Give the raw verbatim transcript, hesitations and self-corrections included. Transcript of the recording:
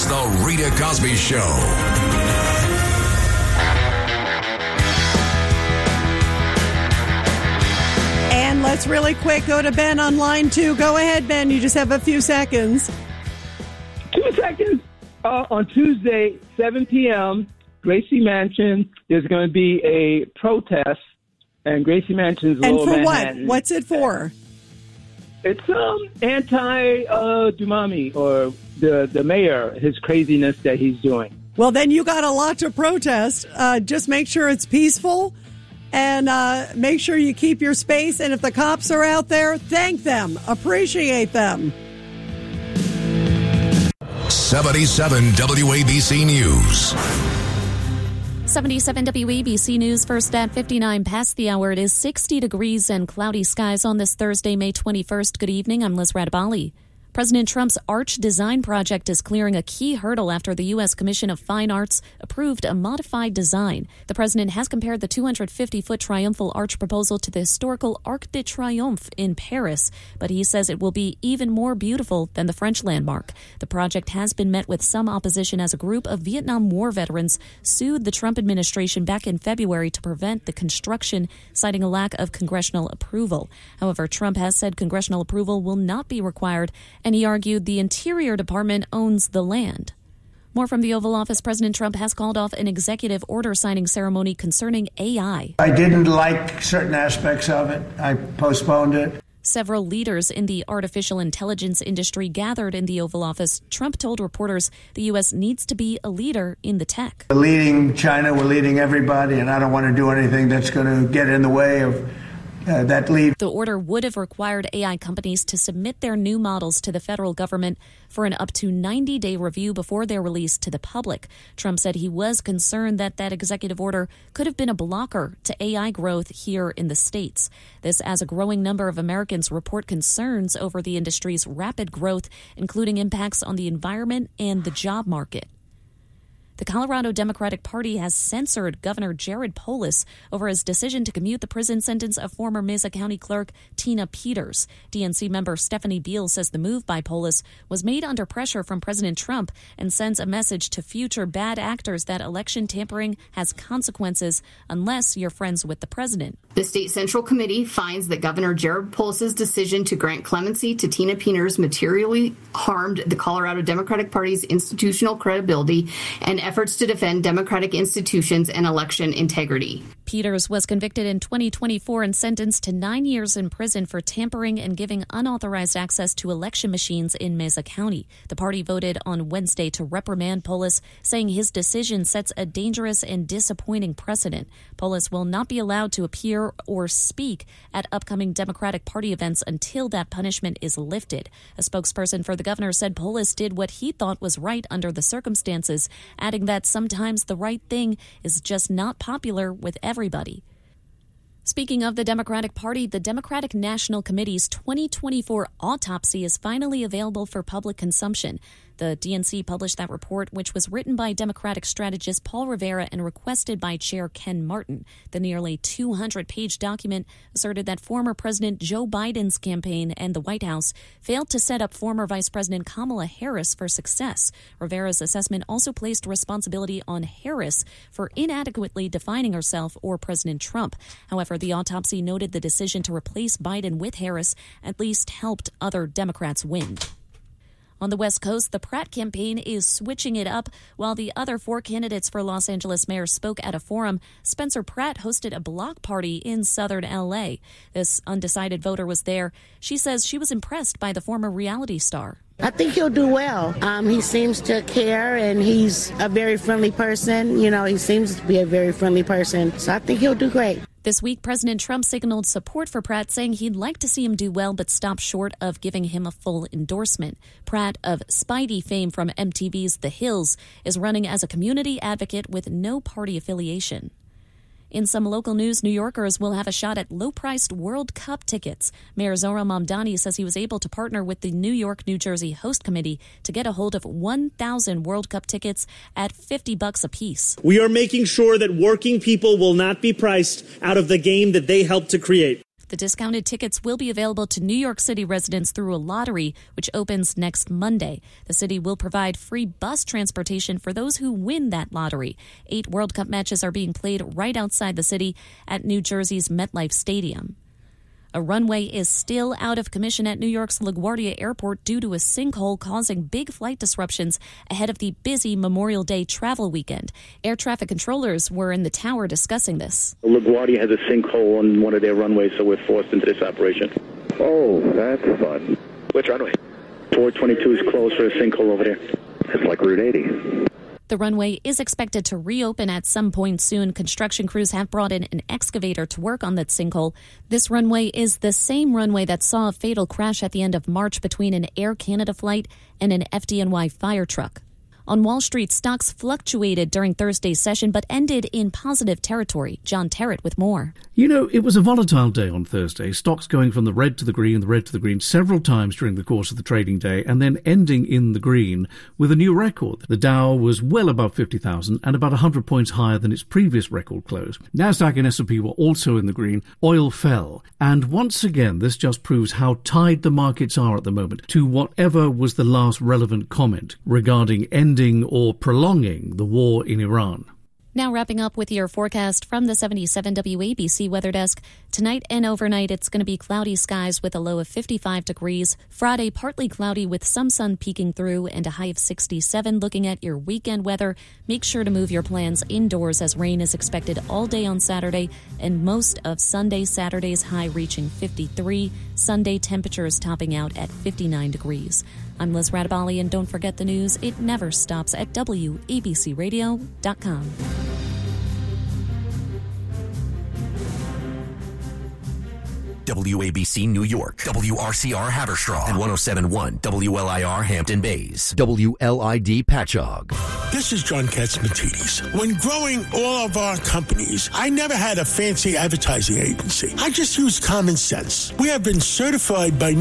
It's the Rita Cosby Show. And let's really quick go to Ben on line two. Go ahead, Ben. You just have a few seconds. Two seconds. Uh, on Tuesday, seven p.m., Gracie Mansion, there's going to be a protest, and Gracie Mansion's And Lower for Manhattan. what? What's it for? It's um anti-Dumami, uh, or the, the mayor, his craziness that he's doing. Well, then you got a lot to protest. Uh, just make sure it's peaceful, and uh, make sure you keep your space. And if the cops are out there, thank them. Appreciate them. seventy-seven W A B C News. seventy-seven W A B C News, first at fifty-nine past the hour. It is sixty degrees and cloudy skies on this Thursday, May twenty-first. Good evening. I'm Liz Radabali. President Trump's Arch Design project is clearing a key hurdle after the U S Commission of Fine Arts approved a modified design. The president has compared the two hundred fifty foot triumphal arch proposal to the historical Arc de Triomphe in Paris, but he says it will be even more beautiful than the French landmark. The project has been met with some opposition as a group of Vietnam War veterans sued the Trump administration back in February to prevent the construction, citing a lack of congressional approval. However, Trump has said congressional approval will not be required, and he argued the Interior Department owns the land. More from the Oval Office. President Trump has called off an executive order signing ceremony concerning A I. I didn't like certain aspects of it. I postponed it. Several leaders in the artificial intelligence industry gathered in the Oval Office. Trump told reporters the U S needs to be a leader in the tech. We're leading China, we're leading everybody, and I don't want to do anything that's going to get in the way of Uh, that lead. The order would have required A I companies to submit their new models to the federal government for an up to ninety day review before they're released to the public. Trump said he was concerned that that executive order could have been a blocker to A I growth here in the States. This as a growing number of Americans report concerns over the industry's rapid growth, including impacts on the environment and the job market. The Colorado Democratic Party has censored Governor Jared Polis over his decision to commute the prison sentence of former Mesa County Clerk Tina Peters. D N C member Stephanie Beal says the move by Polis was made under pressure from President Trump and sends a message to future bad actors that election tampering has consequences unless you're friends with the president. The State Central Committee finds that Governor Jared Polis's decision to grant clemency to Tina Peters materially harmed the Colorado Democratic Party's institutional credibility and efforts to defend democratic institutions and election integrity. Peters was convicted in twenty twenty-four and sentenced to nine years in prison for tampering and giving unauthorized access to election machines in Mesa County. The party voted on Wednesday to reprimand Polis, saying his decision sets a dangerous and disappointing precedent. Polis will not be allowed to appear or speak at upcoming Democratic Party events until that punishment is lifted. A spokesperson for the governor said Polis did what he thought was right under the circumstances, adding that sometimes the right thing is just not popular with everybody. Speaking of the Democratic Party, the Democratic National Committee's twenty twenty-four autopsy is finally available for public consumption. The D N C published that report, which was written by Democratic strategist Paul Rivera and requested by Chair Ken Martin. The nearly two hundred page document asserted that former President Joe Biden's campaign and the White House failed to set up former Vice President Kamala Harris for success. Rivera's assessment also placed responsibility on Harris for inadequately defining herself or President Trump. However, the autopsy noted the decision to replace Biden with Harris at least helped other Democrats win. On the West Coast, the Pratt campaign is switching it up. While the other four candidates for Los Angeles mayor spoke at a forum, Spencer Pratt hosted a block party in southern L A. This undecided voter was there. She says she was impressed by the former reality star. I think he'll do well. Um, he seems to care, and he's a very friendly person. You know, he seems to be a very friendly person, so I think he'll do great. This week, President Trump signaled support for Pratt, saying he'd like to see him do well, but stop short of giving him a full endorsement. Pratt, of Spidey fame from M T V's The Hills, is running as a community advocate with no party affiliation. In some local news, New Yorkers will have a shot at low-priced World Cup tickets. Mayor Zohran Mamdani says he was able to partner with the New York-New Jersey Host Committee to get a hold of one thousand World Cup tickets at fifty bucks a piece. We are making sure that working people will not be priced out of the game that they helped to create. The discounted tickets will be available to New York City residents through a lottery, which opens next Monday. The city will provide free bus transportation for those who win that lottery. Eight World Cup matches are being played right outside the city at New Jersey's MetLife Stadium. A runway is still out of commission at New York's LaGuardia Airport due to a sinkhole causing big flight disruptions ahead of the busy Memorial Day travel weekend. Air traffic controllers were in the tower discussing this. LaGuardia has a sinkhole on one of their runways, so we're forced into this operation. Oh, that's fun. Which runway? four twenty-two is closed for a sinkhole over there. It's like Route eighty. The runway is expected to reopen at some point soon. Construction crews have brought in an excavator to work on that sinkhole. This runway is the same runway that saw a fatal crash at the end of March between an Air Canada flight and an F D N Y fire truck. On Wall Street, stocks fluctuated during Thursday's session but ended in positive territory. John Terrett with more. You know, it was a volatile day on Thursday, stocks going from the red to the green, the red to the green several times during the course of the trading day and then ending in the green with a new record. The Dow was well above fifty thousand and about one hundred points higher than its previous record close. Nasdaq and S and P were also in the green. Oil fell. And once again, this just proves how tied the markets are at the moment to whatever was the last relevant comment regarding ending or prolonging the war in Iran. Now wrapping up with your forecast from the seventy-seven W A B C Weather Desk. Tonight and overnight, it's going to be cloudy skies with a low of fifty-five degrees. Friday, partly cloudy with some sun peeking through and a high of sixty-seven. Looking at your weekend weather, make sure to move your plans indoors as rain is expected all day on Saturday and most of Sunday. Saturday's high reaching fifty-three. Sunday temperatures topping out at fifty-nine degrees. I'm Liz Radabali, and don't forget the news. It never stops at W A B C radio dot com. W A B C New York, W R C R Haverstraw, and one oh seven point one W L I R Hampton Bays, W L I D Patchogue. This is John Katzmatidis. When growing all of our companies, I never had a fancy advertising agency. I just used common sense. We have been certified by